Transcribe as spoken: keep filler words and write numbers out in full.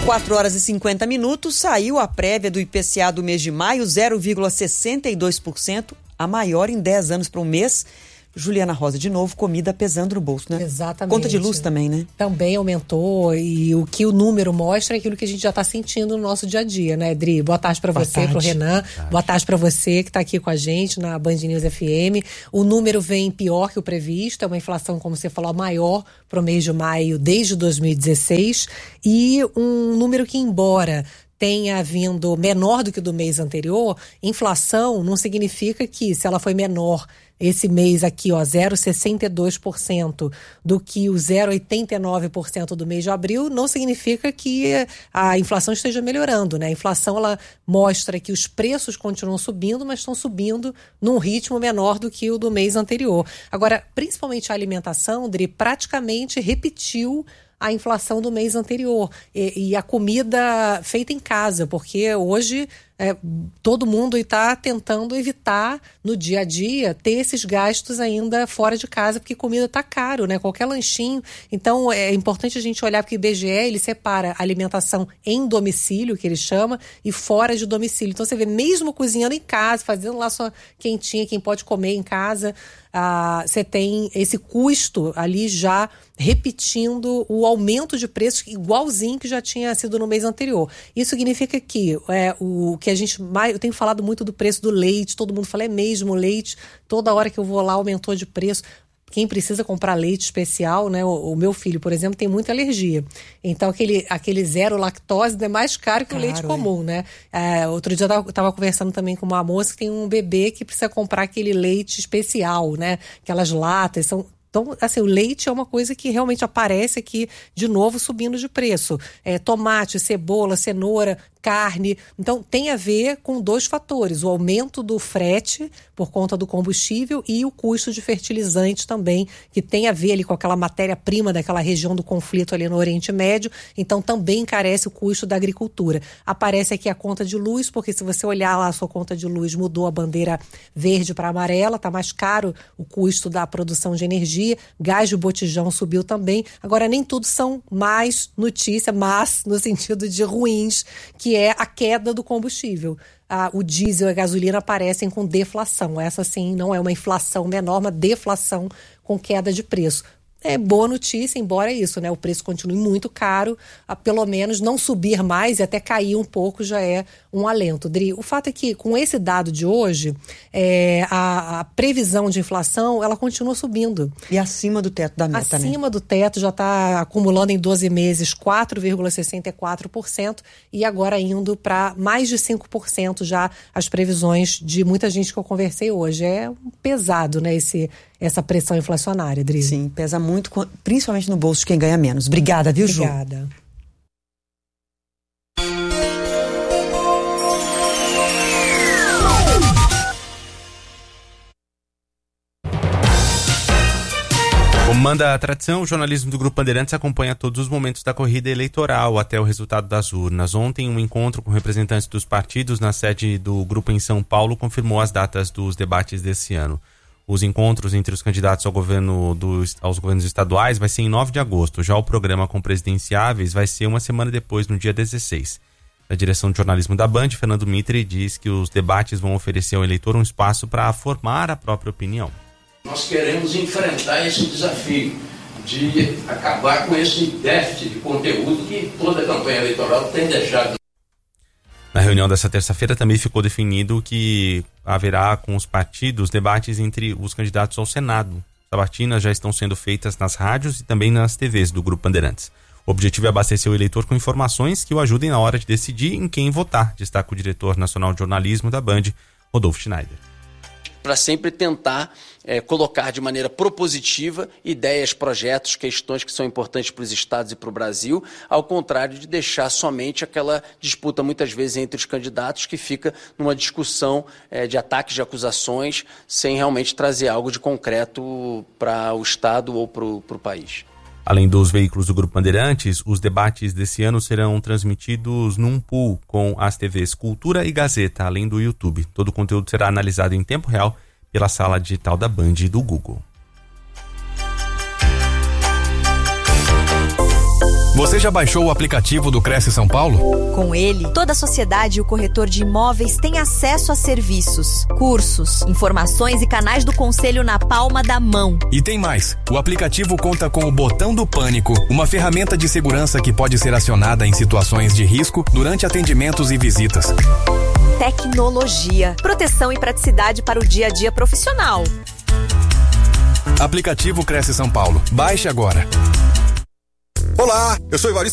quatro horas e cinquenta minutos, saiu a prévia do I P C A do mês de maio, zero vírgula sessenta e dois por cento, a maior em dez anos para um mês. Juliana Rosa, de novo, comida pesando no bolso, né? Exatamente. Conta de luz também, né? Também aumentou, e o que o número mostra é aquilo que a gente já está sentindo no nosso dia a dia, né, Dri? Boa tarde para você, para o Renan. Tarde. Boa tarde para você que está aqui com a gente na Band News F M. O número vem pior que o previsto, é uma inflação, como você falou, maior para o mês de maio desde dois mil e dezesseis, e um número que, embora tenha vindo menor do que o do mês anterior, inflação não significa que, se ela foi menor esse mês aqui, ó, zero vírgula sessenta e dois por cento do que o zero vírgula oitenta e nove por cento do mês de abril, não significa que a inflação esteja melhorando, né? A inflação, ela mostra que os preços continuam subindo, mas estão subindo num ritmo menor do que o do mês anterior. Agora, principalmente a alimentação, Dri, praticamente repetiu a inflação do mês anterior. E, e a comida feita em casa, porque hoje é, todo mundo está tentando evitar no dia a dia ter esses gastos ainda fora de casa, porque comida está caro, né? Qualquer lanchinho. Então é importante a gente olhar, porque o I B G E ele separa alimentação em domicílio, que ele chama, e fora de domicílio. Então você vê, mesmo cozinhando em casa, fazendo lá sua quentinha, quem pode comer em casa, ah, você tem esse custo ali já repetindo o aumento de preços igualzinho que já tinha sido no mês anterior. Isso significa que é, o que a gente mais... Eu tenho falado muito do preço do leite, todo mundo fala, é mesmo leite, toda hora que eu vou lá aumentou de preço. Quem precisa comprar leite especial, né? O, o meu filho, por exemplo, tem muita alergia. Então, aquele, aquele zero lactose é mais caro que claro, o leite comum, é. né? É, outro dia eu estava conversando também com uma moça que tem um bebê que precisa comprar aquele leite especial, né? Aquelas latas, são... Então, assim, o leite é uma coisa que realmente aparece aqui, de novo, subindo de preço. É, tomate, cebola, cenoura, carne. Então, tem a ver com dois fatores. O aumento do frete por conta do combustível e o custo de fertilizante também, que tem a ver ali com aquela matéria-prima daquela região do conflito ali no Oriente Médio. Então, também encarece o custo da agricultura. Aparece aqui a conta de luz, porque se você olhar lá a sua conta de luz, mudou a bandeira verde para amarela, está mais caro o custo da produção de energia. Gás de botijão subiu também. Agora, nem tudo são más notícias, mas no sentido de ruins, que é a queda do combustível. Ah, o diesel e a gasolina aparecem com deflação. Essa, sim, não é uma inflação menor, uma deflação com queda de preço. É boa notícia, embora isso, né? O preço continue muito caro, a pelo menos não subir mais e até cair um pouco já é um alento. Dri, o fato é que, com esse dado de hoje, é, a, a previsão de inflação, ela continua subindo. E acima do teto da meta, né? Acima do teto, já está acumulando em doze meses quatro vírgula sessenta e quatro por cento e agora indo para mais de cinco por cento já as previsões de muita gente que eu conversei hoje. É pesado, né, esse, essa pressão inflacionária, Dri. Sim, pesa muito. Muito, principalmente no bolso de quem ganha menos. Obrigada, viu, Ju? Obrigada. Como manda a tradição, o jornalismo do Grupo Bandeirantes acompanha todos os momentos da corrida eleitoral até o resultado das urnas. Ontem, um encontro com representantes dos partidos na sede do Grupo em São Paulo confirmou as datas dos debates desse ano. Os encontros entre os candidatos ao governo dos, aos governos estaduais vai ser em nove de agosto. Já o programa com presidenciáveis vai ser uma semana depois, no dia dezesseis. A direção de jornalismo da Band, Fernando Mitre, diz que os debates vão oferecer ao eleitor um espaço para formar a própria opinião. Nós queremos enfrentar esse desafio de acabar com esse déficit de conteúdo que toda a campanha eleitoral tem deixado. Na reunião dessa terça-feira também ficou definido que haverá com os partidos debates entre os candidatos ao Senado. Sabatinas já estão sendo feitas nas rádios e também nas T Vs do Grupo Bandeirantes. O objetivo é abastecer o eleitor com informações que o ajudem na hora de decidir em quem votar, destaca o diretor nacional de jornalismo da Band, Rodolfo Schneider. Para sempre tentar é, colocar de maneira propositiva ideias, projetos, questões que são importantes para os estados e para o Brasil, ao contrário de deixar somente aquela disputa muitas vezes entre os candidatos que fica numa discussão é, de ataques, de acusações, sem realmente trazer algo de concreto para o estado ou para o país. Além dos veículos do Grupo Bandeirantes, os debates desse ano serão transmitidos num pool com as T Vs Cultura e Gazeta, além do YouTube. Todo o conteúdo será analisado em tempo real pela sala digital da Band e do Google. Você já baixou o aplicativo do Cresce São Paulo? Com ele, toda a sociedade e o corretor de imóveis têm acesso a serviços, cursos, informações e canais do conselho na palma da mão. E tem mais. O aplicativo conta com o botão do pânico, uma ferramenta de segurança que pode ser acionada em situações de risco durante atendimentos e visitas. Tecnologia, proteção e praticidade para o dia a dia profissional. Aplicativo Cresce São Paulo. Baixe agora. Olá, eu sou Evaristo